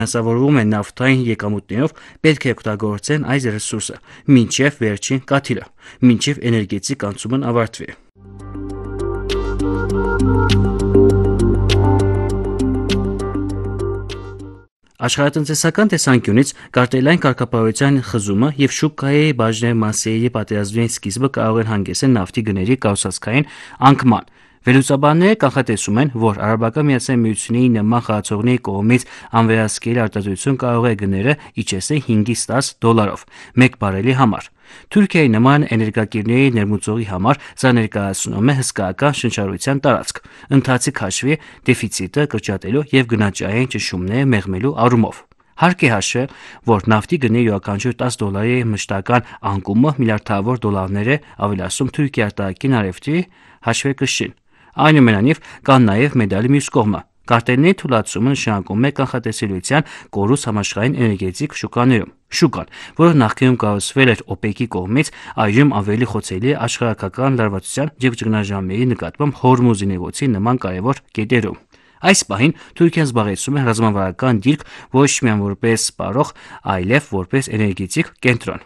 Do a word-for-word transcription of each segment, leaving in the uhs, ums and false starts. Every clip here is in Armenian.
Ֆինանսավորվում են նավթային եկամուտներով, պետք է օգտագործեն այս ռեսուրսը, մինչև վերջին կաթիլը, մինչև էներգետիկ անցումն ավարտվի։ Աշխարհատնտեսական տեսանկյունից կարտելային կարգապահության խզումը եւ շուկայի բաժնե մասերի պատերազմի սկիզբը կարող են հանգեցնել նավթի գների կառուցվածքային անկման։ Վերլուծաբանները կանխատեսում են, որ Արաբական Միացյալ Միությունի նման խաղացողների կողմից անվերահսկելի արտադրություն կարող է գները իջեցնել հինգից տաս դոլարով մեկ բարելի համար։ Թուրքիայի նման էներգակիրների ներմուծողի համար սա ներկայացնում է հսկայական շնչառության տարածք, ընթացիկ հաշվի դեֆիցիտը կրճատելու եւ գնաճային ճնշումները մեղմելու առումով։ Հարկ է հաշվել, որ նավթի գների յուրաքանչյուր տաս դոլարի մշտական անկումը միլիարդավոր դոլարներ է ավելացնում Թուրքիայի արտաքին արևտրի հաշվեկշին։ Այնուամենայնիվ, կան նաև մեդալի մյուս կողմը։ Կարտելների թուլացումը նշանակում է կանխատեսելիության կորուստ համաշխարհային էներգետիկ շուկաներում։ Շուկան, որը նախկինում կառուցվել էր օպեկի կողմից, այժմ ավելի խոցելի է աշխարհագրական լարվածության եւ ճգնաժամերի նկատմամբ Հորմուզի նեղուցի նման կարևոր կետերում։ Այս պահին Թուրքիան զբաղեցնում է ռազմավարական դիրք ոչ միայն որպես սպառող, այլև որպես էներգետիկ կենտրոն։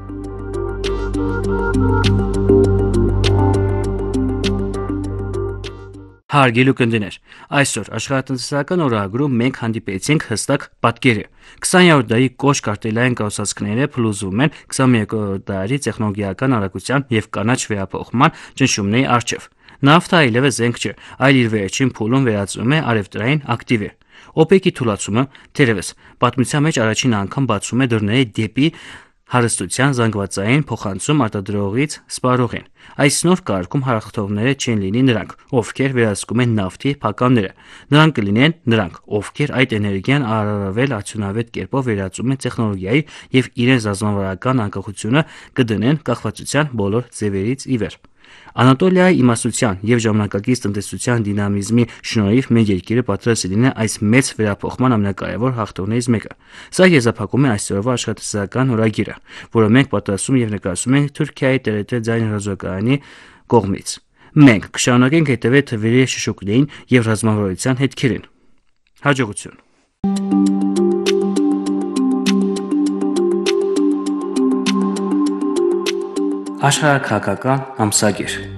Հարգելի ունկնդիրներ, այսօր աշխարհատնտեսական օրագրում մենք հանդիպեցինք հստակ պատկերը։ քսաներորդ դարի կոշտ կարտելային կառուցվածքները փլուզվում են քսաներկրորդ դարի տեխնոլոգիական արագության եւ կանաչ վերափոխման ճնշումների առջեւ։ Նավթը այլևս զենք չէ, այլ իր վերջին փուլում վերածվում է առևտրային ակտիվի։ օպեկի թուլացումը, թերևս, պատմության մեջ առաջին անգամ բացում է դռները դեպի հարստության զանգվածային փոխանցում արտադրողից սպառողին։ Այս նոր կարգում հաղթողները չեն լինի նրանք, ովքեր վերահսկում են նավթի փականները։ Նրանք կլինեն նրանք, ովքեր այդ էներգիան առավել արդյունավետ կերպով վերածում են տեխնոլոգիայի եւ իրենց ռազմավարական անկախությունը կդնեն կախվածության բոլոր ձևերից ի վեր։ Անատոլիայի իմաստության եւ ժամանակակից տնտեսության դինամիզմի շնորհիվ մեր երկիրը պատրաստ է լինել այս մեծ վերափոխման ամենակարևոր հաղթողներից մեկը։ Սա եզրափակում է այսօրվա աշխատասիրական օրագիրը, որը մենք պատրաստում եւ ներկայացնում ենք Թուրքիայի Տ Ր Տ ձայն հրաձգարանի կողմից։ Մենք կշարունակենք հետևել թվերի շշուկներին եւ ռազմավարության հետքերին։ Հաջողություն։ Աշխարհաքաղաքական ամսագիր։